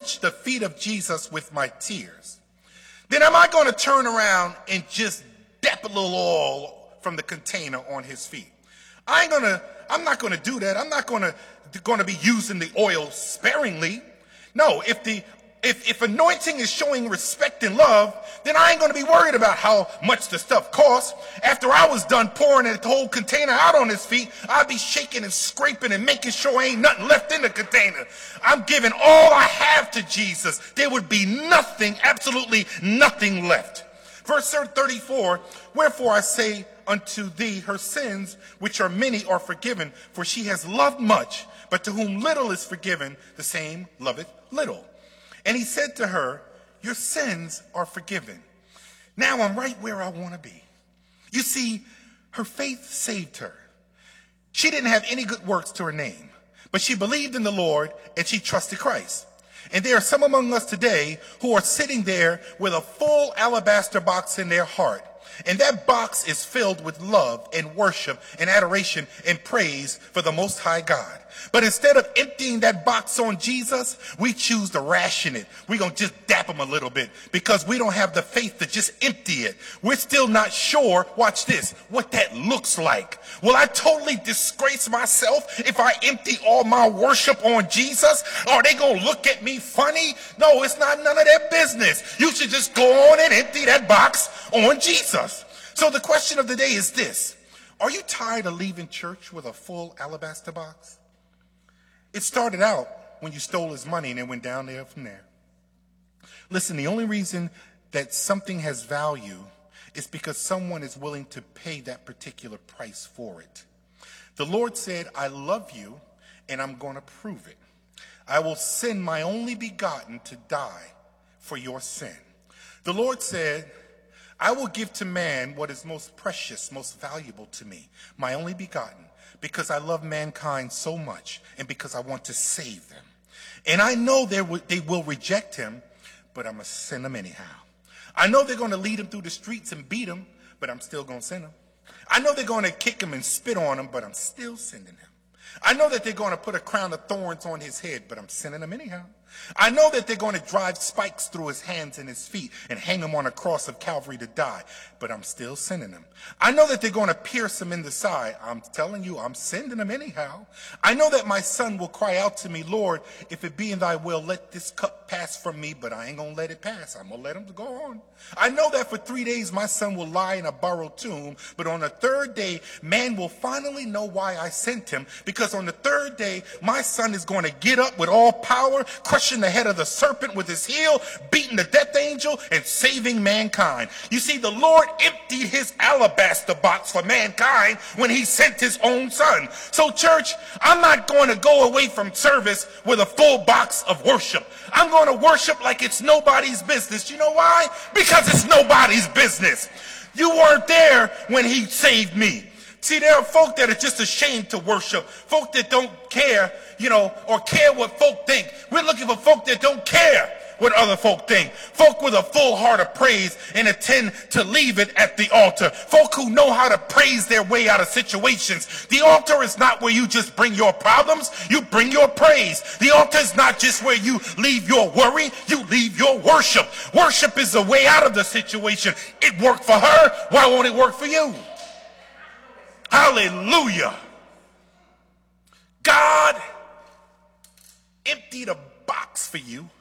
quench the feet of Jesus with my tears, then am I going to turn around and just dap a little oil from the container on his feet? I'm not going to do that. I'm not going to be using the oil sparingly. No, if anointing is showing respect and love, then I ain't going to be worried about how much the stuff costs. After I was done pouring the whole container out on his feet, I'd be shaking and scraping and making sure ain't nothing left in the container. I'm giving all I have to Jesus. There would be nothing, absolutely nothing left. Verse 34, wherefore I say unto thee, her sins, which are many, are forgiven, for she has loved much, but to whom little is forgiven, the same loveth little. And he said to her, your sins are forgiven. Now I'm right where I want to be. You see, her faith saved her. She didn't have any good works to her name, but she believed in the Lord and she trusted Christ. And there are some among us today who are sitting there with a full alabaster box in their heart. And that box is filled with love and worship and adoration and praise for the Most High God. But instead of emptying that box on Jesus, we choose to ration it. We're going to just dap him a little bit because we don't have the faith to just empty it. We're still not sure, watch this, what that looks like. Will I totally disgrace myself if I empty all my worship on Jesus? Are they going to look at me funny? No, it's not none of their business. You should just go on and empty that box on Jesus. So the question of the day is this. Are you tired of leaving church with a full alabaster box? It started out when you stole his money and it went down there from there. Listen, the only reason that something has value is because someone is willing to pay that particular price for it. The Lord said, I love you and I'm going to prove it. I will send my only begotten to die for your sin. The Lord said, I will give to man what is most precious, most valuable to me, my only begotten, because I love mankind so much and because I want to save them. And I know they will reject him, but I'm going to send them anyhow. I know they're going to lead him through the streets and beat him, but I'm still going to send him. I know they're going to kick him and spit on him, but I'm still sending him. I know that they're going to put a crown of thorns on his head, but I'm sending him anyhow. I know that they're going to drive spikes through his hands and his feet and hang him on a cross of Calvary to die, but I'm still sending him. I know that they're going to pierce him in the side. I'm telling you, I'm sending him anyhow. I know that my son will cry out to me, Lord, if it be in thy will, let this cup pass from me, but I ain't going to let it pass. I'm going to let him go on. I know that for 3 days my son will lie in a borrowed tomb, but on the third day, man will finally know why I sent him, because on the third day, my son is going to get up with all power, crushing the head of the serpent with his heel, beating the death angel, and saving mankind. You see, the Lord emptied his alabaster box for mankind when he sent his own son. So church, I'm not going to go away from service with a full box of worship. I'm going to worship like it's nobody's business. You know why? Because it's nobody's business. You weren't there when he saved me. See, there are folk that are just ashamed to worship. Folk that don't care, or care what folk think. We're looking for folk that don't care what other folk think. Folk with a full heart of praise and intend to leave it at the altar. Folk who know how to praise their way out of situations. The altar is not where you just bring your problems. You bring your praise. The altar is not just where you leave your worry. You leave your worship. Worship is the way out of the situation. It worked for her. Why won't it work for you? Hallelujah. God emptied a box for you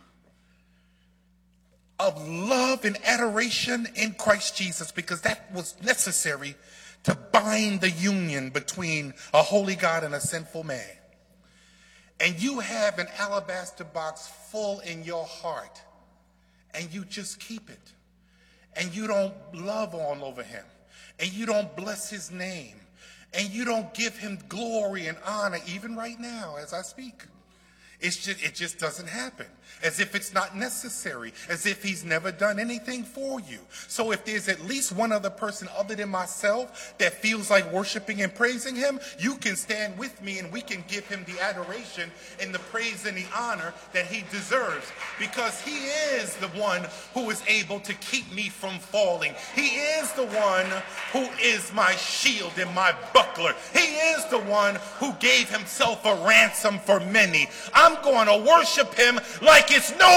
of love and adoration in Christ Jesus, because that was necessary to bind the union between a holy God and a sinful man. And you have an alabaster box full in your heart, and you just keep it, and you don't love all over him, and you don't bless his name, and you don't give him glory and honor even right now as I speak. It just doesn't happen. As if it's not necessary. As if he's never done anything for you. So if there's at least one other person other than myself that feels like worshiping and praising him, you can stand with me and we can give him the adoration and the praise and the honor that he deserves. Because he is the one who is able to keep me from falling. He is the one who is my shield and my buckler. He is the one who gave himself a ransom for many. I'm going to worship him like it's no